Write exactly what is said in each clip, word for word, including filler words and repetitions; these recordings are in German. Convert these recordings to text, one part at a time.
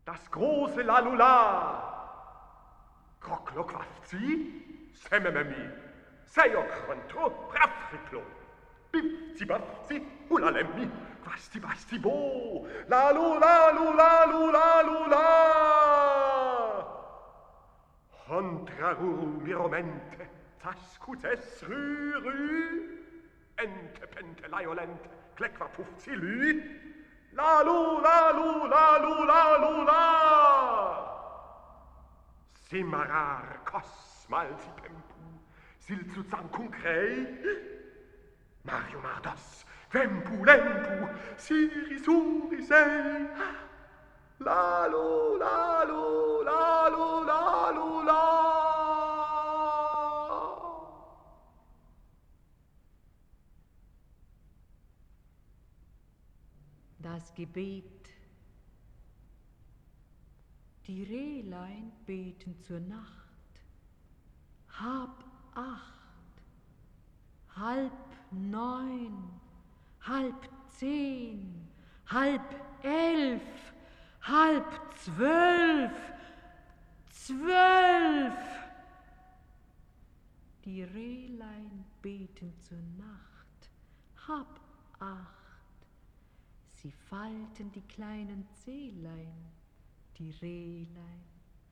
Das große Lalula. Croclo quafzi, semememi, seio contro, brafriclo. Bifzi bafzi, ulalemmi, quasti basti bo, lalu lalu lalu lalu la. Hontraru miromente, tascutes rü rü, ente pente laiolente, clecva pufzi lü, lalu lalu lalu lalu la. Simarar cos malsi pempu, silzu zancum crei, Mario Mardos, Vempu, Lempu, Siri, Suri, Sei, Lalu, Lalu, Lalu, Lalu, La. Das Gebet. Die Rehlein beten zur Nacht. Hab acht, halb neun, halb zehn, halb elf, halb zwölf, zwölf. Die Rehlein beten zur Nacht. Hab acht. Sie falten die kleinen Zehlein, die Rehlein.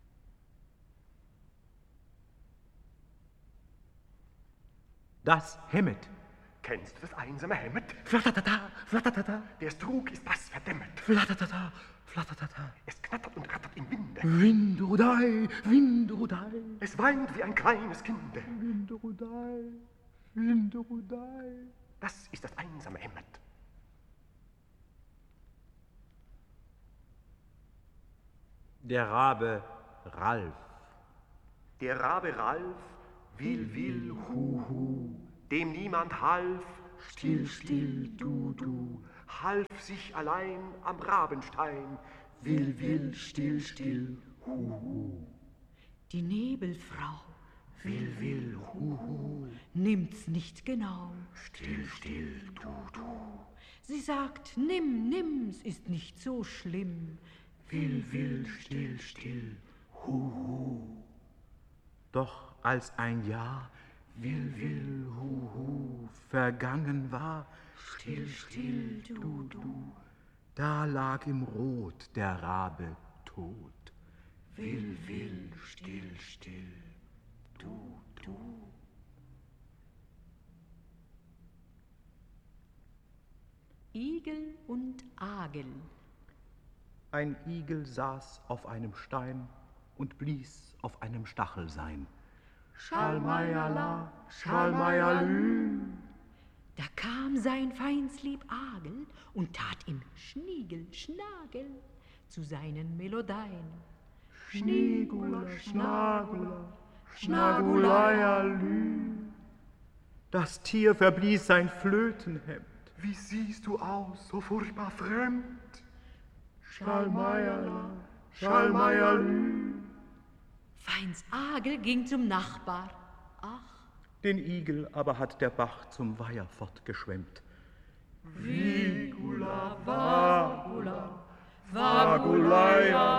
Das Hemmet. Kennst du das einsame Hemmet? Flattertata, flattertata. Der Trug ist was verdämmet. Flattertata, flattertata. Es knattert und rattert im Winde. Winderudei, Winderudei. Es weint wie ein kleines Kinde. Winderudei, Winderudei. Das ist das einsame Hemmet. Der Rabe Ralf. Der Rabe Ralf, will, will, hu, hu, dem niemand half, still, still, du, du, half sich allein am Rabenstein, will, will, still, still, hu, hu. Die Nebelfrau, will, will, hu, hu, nimmt's nicht genau, still, still, du, du. Sie sagt, nimm, nimm's, ist nicht so schlimm, will, will, still, still, hu, hu. Doch als ein Jahr, will, will, hu, hu, vergangen war, still, still, du, du, da lag im Rot der Rabe tot. Will, will, still, still, du, du. Igel und Agel. Ein Igel saß auf einem Stein und blies auf einem Stachel sein. Schalmeierla, Schalmeierlü. Da kam sein Feinslieb Agel und tat ihm Schniegel, Schnagel zu seinen Melodien. Schniegula, Schnagula, Schnaguleierlü. Das Tier verblies sein Flötenhemd. Wie siehst du aus, so furchtbar fremd? Schalmeierla, Schalmeierlü. Feins Agel ging zum Nachbar. Ach, den Igel aber hat der Bach zum Weiher fortgeschwemmt. Vigula, vagula, vaguleia.